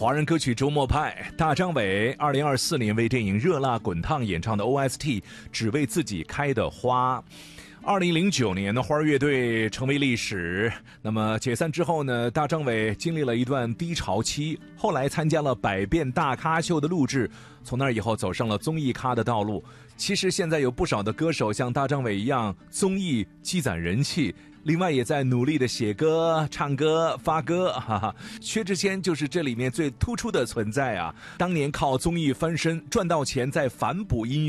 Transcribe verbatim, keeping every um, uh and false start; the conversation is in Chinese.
华人歌曲周末派，大张伟二零二四年为电影《热辣滚烫》演唱的 O S T《只为自己开的花》。二零零九年呢，花儿乐队成为历史。那么解散之后呢，大张伟经历了一段低潮期，后来参加了《百变大咖秀》的录制，从那以后走上了综艺咖的道路。其实现在有不少的歌手像大张伟一样，综艺积攒人气。另外也在努力的写歌、唱歌、发歌，哈哈。薛之谦就是这里面最突出的存在啊！当年靠综艺翻身，赚到钱再反哺音乐。